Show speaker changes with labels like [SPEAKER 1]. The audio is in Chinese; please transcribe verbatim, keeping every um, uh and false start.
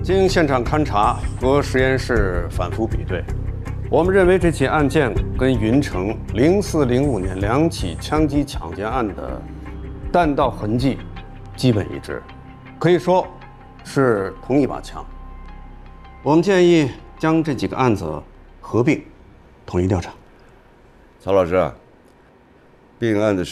[SPEAKER 1] 经现场勘查和实验室反复比对，我们认为这起案件跟云城零四零五年两起枪击抢劫案的弹道痕迹基本一致，可以说是同一把枪。我们建议将这几个案子合并，统一调查。
[SPEAKER 2] 曹老师，并案的